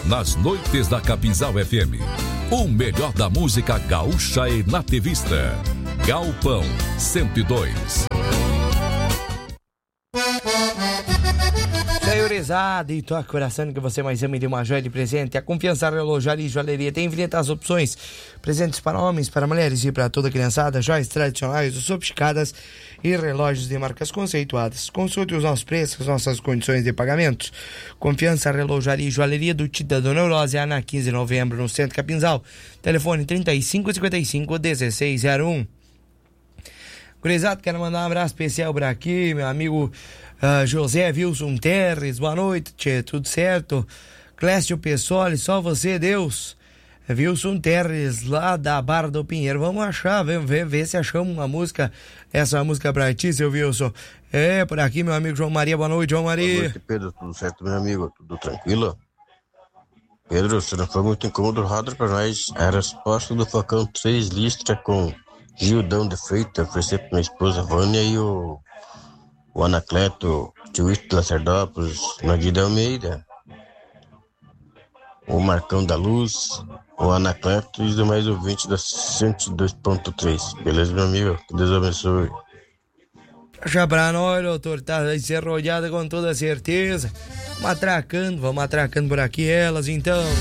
nas noites da Capinzal FM. O melhor da música gaúcha e nativista. Galpão 102. Senhorizada, e toca coração que você mais ama e dê uma joia de presente. A Confiança Relojaria e Joalheria tem infinitas opções. Presentes para homens, para mulheres e para toda a criançada. Joias tradicionais, sofisticadas e relógios de marcas conceituadas. Consulte os nossos preços, as nossas condições de pagamento. Confiança Relojaria e Joalheria do Tita da Neurose, na 15 de novembro, no Centro Capinzal. Telefone 3555-1601. Gurizada, quero mandar um abraço especial para aqui, meu amigo José Wilson Terres. Boa noite, tchê, tudo certo? Clécio Pessoli, só você, Deus. Wilson Terres, lá da Barra do Pinheiro. Vamos achar, ver se achamos uma música, essa música pra ti, seu Wilson. É, por aqui, meu amigo João Maria. Boa noite, João Maria. Boa noite, Pedro. Tudo certo, meu amigo? Tudo tranquilo? Pedro, se não foi muito incômodo, roda pra nós a resposta do Facão 3 listras com Gildão de Freitas, oferecer pra minha esposa Vânia e o Anacleto, tio Ito Lacerdópolis, Naguida Almeida, o Marcão da Luz, o Anacleto e os demais ouvintes da 102.3. Beleza, meu amigo? Que Deus abençoe. Já pra nós, doutor, tá encerrolhada com toda certeza. Vamos atracando por aqui elas, então.